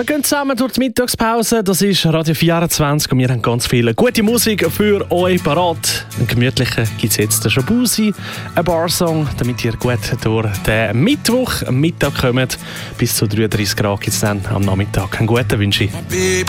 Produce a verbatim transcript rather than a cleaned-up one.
Wir gehen zusammen durch die Mittagspause. Das ist Radio vierundzwanzig und wir haben ganz viel gute Musik für euch parat. Einen gemütlichen gibt es jetzt den Shabuzi, ein Barsong, damit ihr gut durch den Mittwoch Mittag kommt. Bis zu dreiunddreißig Grad gibt es dann am Nachmittag. Einen guten Wünsche. Baby,